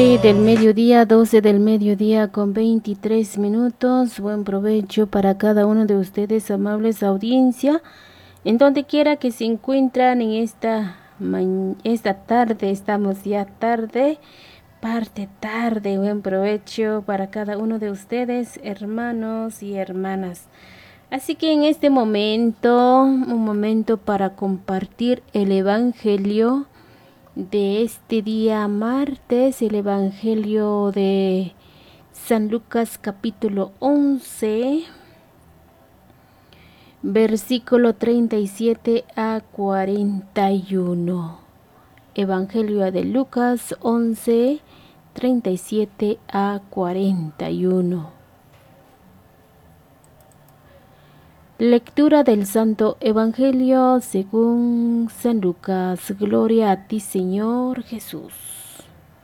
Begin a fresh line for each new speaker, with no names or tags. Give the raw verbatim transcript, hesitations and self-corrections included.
Del mediodía, doce del mediodía con veintitrés minutos. Buen provecho para cada uno de ustedes, amables audiencia, en donde quiera que se encuentran en esta, esta tarde. Estamos ya tarde, parte tarde. Buen provecho para cada uno de ustedes, hermanos y hermanas. Así que en este momento, un momento para compartir el Evangelio de este día martes, el Evangelio de San Lucas capítulo once, versículo treinta y siete a cuarenta y uno. Evangelio de Lucas once, treinta y siete a cuarenta y uno. Lectura del Santo Evangelio según San Lucas. Gloria a ti, Señor Jesús.